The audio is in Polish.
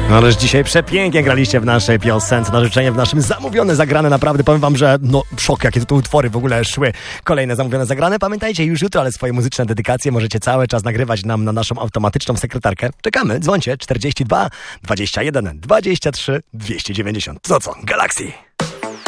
No ależ dzisiaj przepięknie graliście w naszej piosence na życzenie, w naszym zamówione, zagrane. Naprawdę powiem wam, że szok, jakie tu utwory w ogóle szły. Kolejne zamówione, zagrane. Pamiętajcie, już jutro, ale swoje muzyczne dedykacje możecie cały czas nagrywać nam na naszą automatyczną sekretarkę. Czekamy, dzwońcie 42 21 23 290. To co? Galaxy.